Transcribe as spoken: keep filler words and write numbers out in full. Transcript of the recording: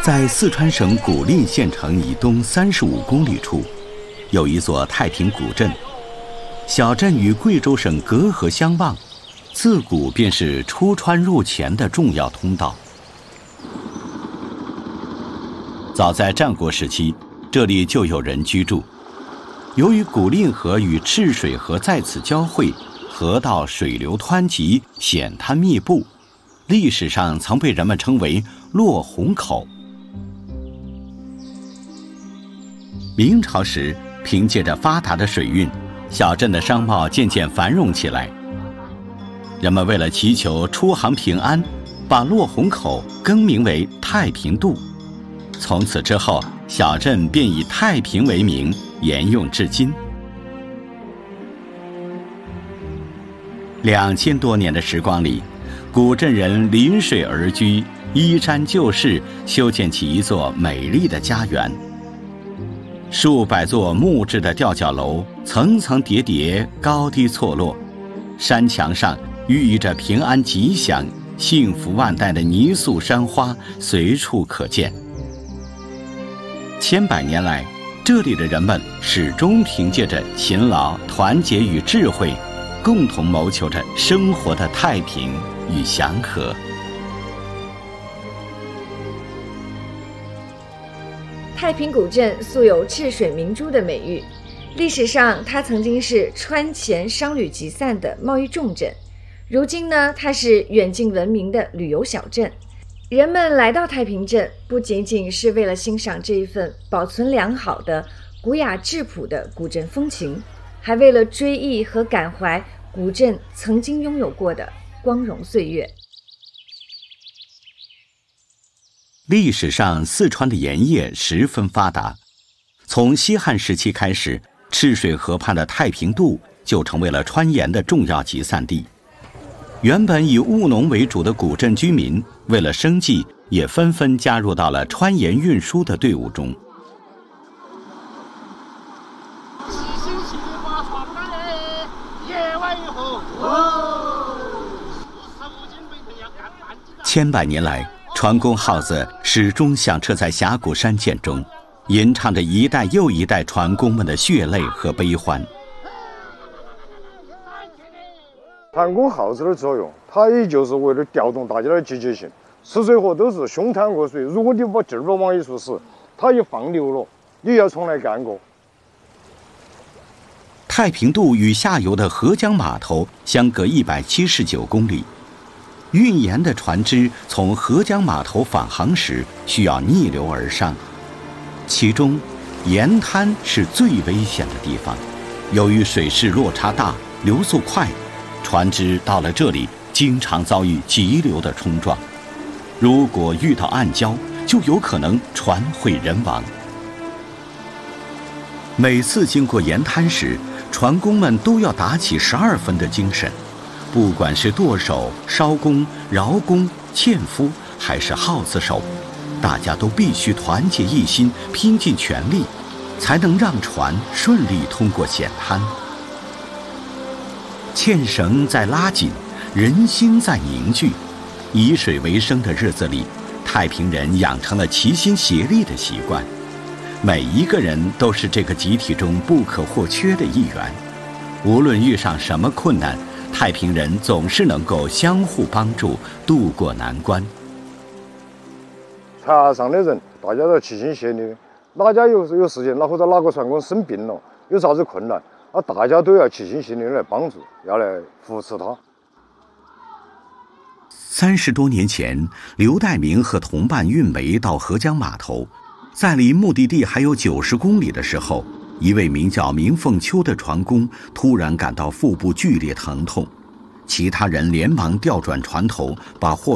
在四川省古蔺县城以东三十五公里处，有一座太平古镇。小镇与贵州省隔河相望，自古便是出川入黔的重要通道。早在战国时期，这里就有人居住。由于古蔺河与赤水河在此交汇，河道水流湍急，险滩密布，历史上曾被人们称为落虹口。明朝时，凭借着发达的水运，小镇的商贸渐渐繁荣起来。人们为了祈求出航平安，把落虹口更名为太平渡。从此之后，小镇便以太平为名，沿用至今。两千多年的时光里，古镇人临水而居，依山就势，修建起一座美丽的家园。数百座木质的吊脚楼层层叠叠，高低错落，山墙上寓意着平安吉祥、幸福万代的泥塑山花随处可见。千百年来，这里的人们始终凭借着勤劳、团结与智慧，共同谋求着生活的太平与祥和。 太平古镇素有赤水明珠的美誉，历史上它曾经是川黔商旅集散的贸易重镇，如今呢，它是远近闻名的旅游小镇。人们来到太平镇，不仅仅是为了欣赏这一份保存良好的古雅质朴的古镇风情，还为了追忆和感怀古镇曾经拥有过的光荣岁月。 历史上，四川的盐业十分发达。从西汉时期开始，赤水河畔的太平渡就成为了川盐的重要集散地。原本以务农为主的古镇居民，为了生计，也纷纷加入到了川盐运输的队伍中。千百年来，船工号子始终响彻在峡谷山涧中，吟唱着一代又一代船工们的血泪和悲欢。 船工号子的作用，它也就是为了调动大家的积极性。吃水河都是凶滩恶水，如果你把劲儿不往一处使，它一放流了，你要重来干过。 太平渡与下游的合江码头相隔一百七十九公里。运盐的船只从合江码头返航时需要逆流而上，其中盐滩是最危险的地方。由于水势落差大，流速快，船只到了这里经常遭遇急流的冲撞，如果遇到暗礁，就有可能船毁人亡。每次经过盐滩时，船工们都要打起十二分的精神，不管是舵手、艄工、饶工、纤夫，还是号子手，大家都必须团结一心，拼尽全力，才能让船顺利通过险滩。纤绳在拉紧，人心在凝聚。以水为生的日子里，太平人养成了齐心协力的习惯，每一个人都是这个集体中不可或缺的一员。无论遇上什么困难，太平人总是能够相互帮助，渡过难关。 船上的人大家都齐心协力，哪家有有事情，哪或者哪个船工生病了，有啥子困难，啊，大家都要齐心协力来帮助，要来扶持他。 三十多年前，刘代明和同伴运煤到合江码头，在离目的地还有九十公里的时候，一位名叫明凤秋的船工突然感到腹部剧烈疼痛，其他人连忙调转船头，把货